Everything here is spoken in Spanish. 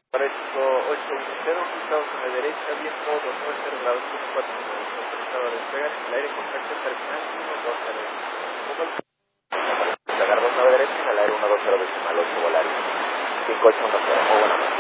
Fresco 810, Estados a la derecha, viento 290 grados 4 estado de despegar, el aire contacto terminal 120. Agarra 2 a la derecha, el aire 120 decimal 8 volar 5810, muy buena.